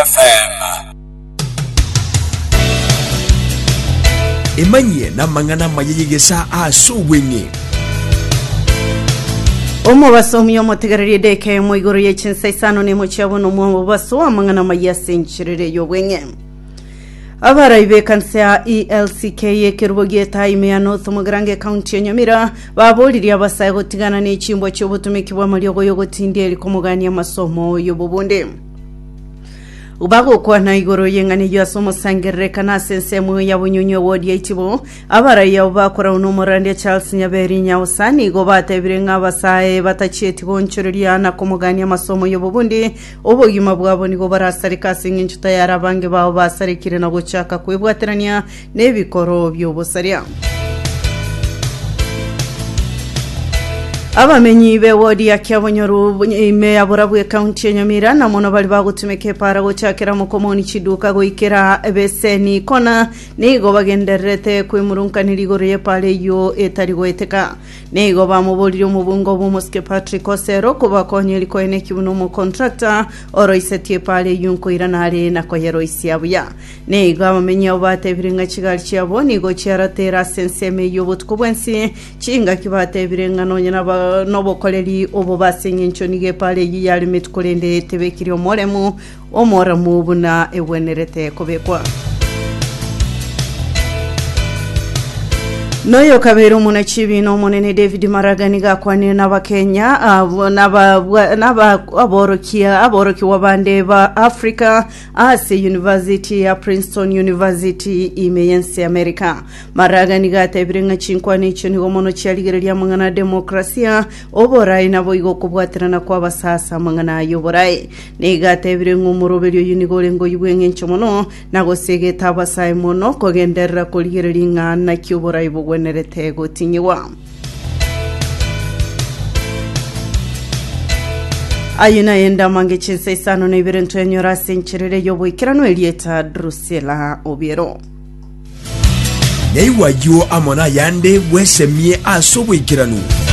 FM. Emanye na mangana mayigesa asubwingi. Omo basomi omotegarire deke mu igoro y'echinsa isano ne mu cyabono mu baso amangana mayasenchirire yobwenye. Abarayibe kanse ya ELCK yekerubogiye time ya North Mugarange County ya Nyamira baboliri abasaye gotigana n'ekimbo cy'obutumiki bwa muri yogotinde liko mugani amasomo y'obubunde. Ubago kwa na igoro yengane yasomo sangere kana sensemu ya bunyunyo wodi yitibo abarayi bakora unomorande Charles Nyaberi Nyausani go batebirenga abasaye batacheti bonchuriya na komugani amasomo y'obubundi obugima bwabo nigo barasarika singinchuta yarabange bawo basarikire no guchaka kwibwaterania nebikoro by'obusariya. Abamenyi be wodi ya Kyabonyoru ime ya Burabwe County ya Nyamira na mono bali bagutumeke para gochakira mu komoni chiduka goikera ebeseni kona nigo bagenderete kwimurunka nirigoriye pale yo etari goeteka nigo bamuboliro mu bungo bumuske Patrick Osero kuba konyeli ko eneki buno mu contractor oro isetie pale yunko iranare na koyero isiabuya nigo abamenyi obate biringa chigali cyabo nigo cyaratera senseme yobutubwensi chinga kibate biringa nonyana nobo koleri obo basenye nchonige pale yali metkolende tebekiri omoremu buna ewenerete kobekwa. Noyo kabero muna chibi no monene David Maragani gakwane n'abakenya aboroki wabande ba Africa Ase University ya Princeton University imeyense America. Maragani gatebirenga chinkwane icho nigo mono cyaligererya mangana demokrasia oborai nabo igo kubwaterana kwa basasa mangana yoborai negatebirenga umurobelyo yunigolengo yibwenge nchomono nagosege tabasaye mono kogenderra koligereringa na kyoborai wenerete gotinyiwa. Ayina yenda mange chinsa isano na ibirentu ya nyora senchirere yobo ikirano Elieta Drusela Obiero. Nyaiwa yo amona yande wesemie asobo ikirano.